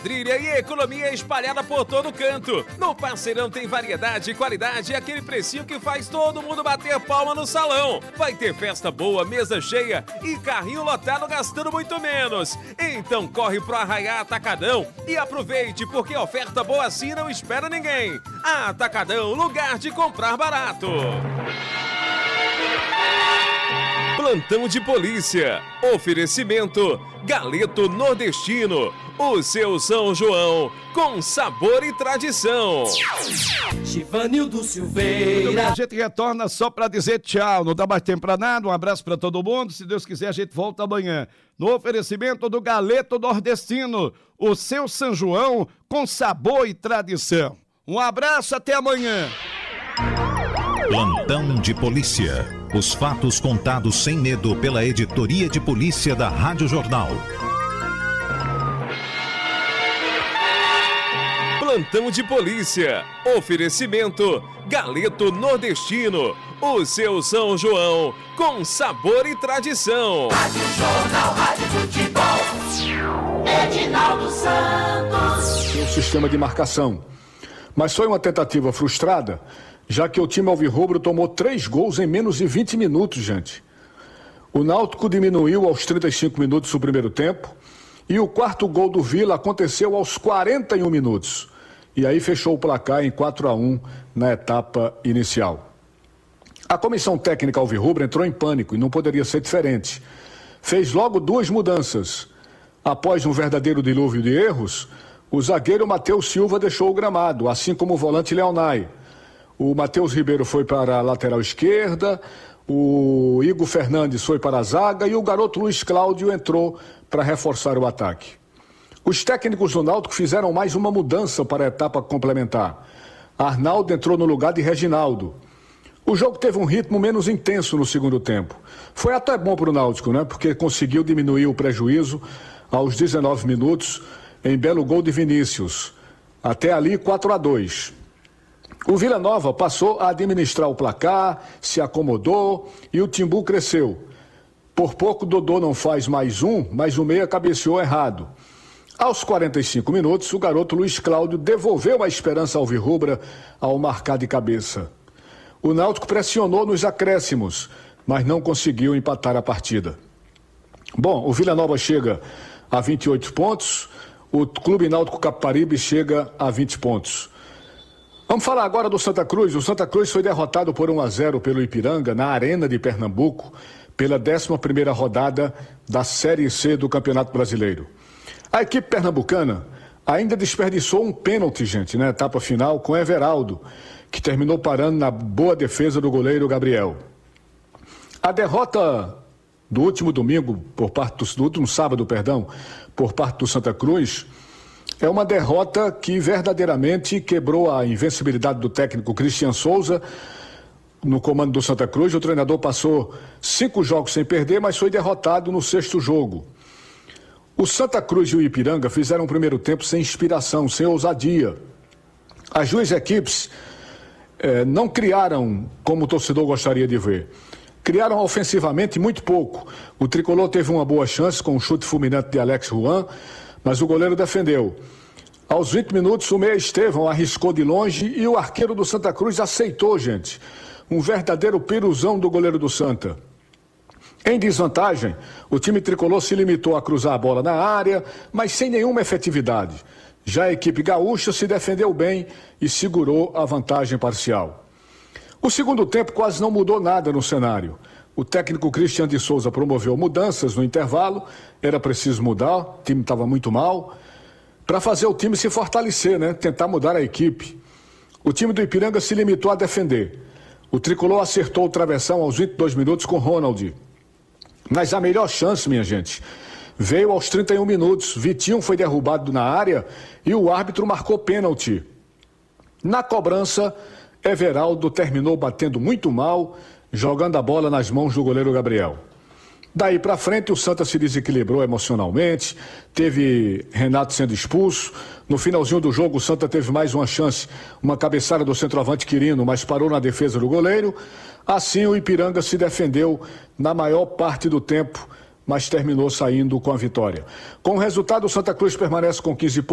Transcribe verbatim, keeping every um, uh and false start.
Trilha e economia espalhada por todo canto. No Parceirão tem variedade, qualidade e aquele precinho que faz todo mundo bater palma no salão. Vai ter festa boa, mesa cheia e carrinho lotado gastando muito menos. Então corre pro Arraiá Atacadão e aproveite, porque oferta boa assim não espera ninguém. Atacadão, lugar de comprar barato. Plantão de polícia. Oferecimento Galeto Nordestino. O seu São João com sabor e tradição. Givanildo Silveira. A gente retorna só para dizer tchau. Não dá mais tempo para nada. Um abraço para todo mundo. Se Deus quiser, a gente volta amanhã. No oferecimento do Galeto Nordestino. O seu São João com sabor e tradição. Um abraço, até amanhã. Plantão de polícia. Os fatos contados sem medo pela editoria de polícia da Rádio Jornal. Plantão de polícia. Oferecimento Galeto Nordestino. O seu São João com sabor e tradição. Rádio Jornal, Rádio Futebol. Edinaldo Santos. O sistema de marcação. Mas foi uma tentativa frustrada, já que o time alvirrubro tomou três gols em menos de vinte minutos, gente. O Náutico diminuiu aos trinta e cinco minutos do primeiro tempo e o quarto gol do Vila aconteceu aos quarenta e um minutos. E aí fechou o placar em quatro a um na etapa inicial. A comissão técnica alvirrubra entrou em pânico e não poderia ser diferente. Fez logo duas mudanças. Após um verdadeiro dilúvio de erros, o zagueiro Matheus Silva deixou o gramado, assim como o volante Leonai. O Matheus Ribeiro foi para a lateral esquerda, o Igor Fernandes foi para a zaga e o garoto Luiz Cláudio entrou para reforçar o ataque. Os técnicos do Náutico fizeram mais uma mudança para a etapa complementar. Arnaldo entrou no lugar de Reginaldo. O jogo teve um ritmo menos intenso no segundo tempo. Foi até bom para o Náutico, né? Porque conseguiu diminuir o prejuízo aos dezenove minutos em belo gol de Vinícius. Até ali, quatro a dois. O Vila Nova passou a administrar o placar, se acomodou e o Timbu cresceu. Por pouco, Dodô não faz mais um, mas o meia cabeceou errado. Aos quarenta e cinco minutos, o garoto Luiz Cláudio devolveu a esperança alvirrubra ao marcar de cabeça. O Náutico pressionou nos acréscimos, mas não conseguiu empatar a partida. Bom, o Vila Nova chega a vinte e oito pontos, o Clube Náutico Capibaribe chega a vinte pontos. Vamos falar agora do Santa Cruz. O Santa Cruz foi derrotado por um a zero pelo Ipiranga na Arena de Pernambuco pela décima primeira rodada da Série C do Campeonato Brasileiro. A equipe pernambucana ainda desperdiçou um pênalti, gente, na etapa final com Everaldo, que terminou parando na boa defesa do goleiro Gabriel. A derrota do último domingo, por parte do, do último sábado, perdão, por parte do Santa Cruz, é uma derrota que verdadeiramente quebrou a invencibilidade do técnico Cristian Souza no comando do Santa Cruz. O treinador passou cinco jogos sem perder, mas foi derrotado no sexto jogo. O Santa Cruz e o Ipiranga fizeram um primeiro tempo sem inspiração, sem ousadia. As duas equipes eh, não criaram como o torcedor gostaria de ver. Criaram ofensivamente muito pouco. O tricolor teve uma boa chance com um chute fulminante de Alex Juan, mas o goleiro defendeu. Aos vinte minutos, o meia Estevão arriscou de longe e o arqueiro do Santa Cruz aceitou, gente. Um verdadeiro piruzão do goleiro do Santa. Em desvantagem, o time tricolor se limitou a cruzar a bola na área, mas sem nenhuma efetividade. Já a equipe gaúcha se defendeu bem e segurou a vantagem parcial. O segundo tempo quase não mudou nada no cenário. O técnico Cristian de Souza promoveu mudanças no intervalo, era preciso mudar, o time estava muito mal, para fazer o time se fortalecer, né? Tentar mudar a equipe. O time do Ipiranga se limitou a defender. O tricolor acertou o travessão aos vinte e dois minutos com Ronald. Mas a melhor chance, minha gente, veio aos trinta e um minutos. Vitinho foi derrubado na área e o árbitro marcou pênalti. Na cobrança, Everaldo terminou batendo muito mal, jogando a bola nas mãos do goleiro Gabriel. Daí para frente, o Santa se desequilibrou emocionalmente, teve Renato sendo expulso. No finalzinho do jogo, o Santa teve mais uma chance, uma cabeçada do centroavante Quirino, mas parou na defesa do goleiro. Assim, o Ipiranga se defendeu na maior parte do tempo, mas terminou saindo com a vitória. Com o resultado, o Santa Cruz permanece com quinze pontos.